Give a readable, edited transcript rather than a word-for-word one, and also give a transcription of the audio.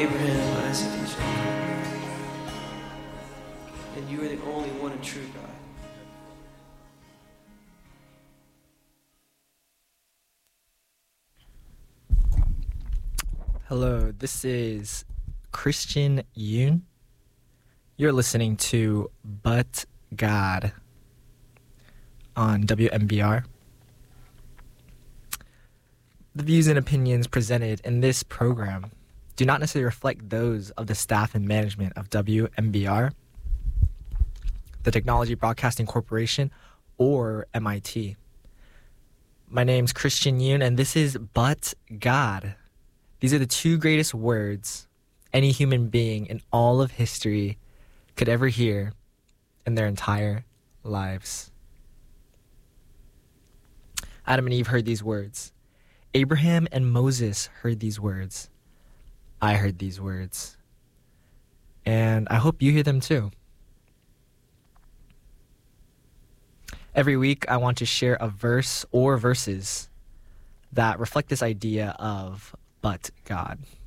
Abraham, Isaac, and Jacob. And you are the only one and true God. Hello, this is Christian Yoon. You're listening to But God on WMBR. The views and opinions presented in this program do not necessarily reflect those of the staff and management of WMBR, the Technology Broadcasting Corporation, or MIT. My name's Christian Yoon, and this is But God. These are the two greatest words any human being in all of history could ever hear in their entire lives. Adam and Eve heard these words. Abraham and Moses heard these words. I heard these words. And I hope you hear them too. Every week, I want to share a verse or verses that reflect this idea of but God.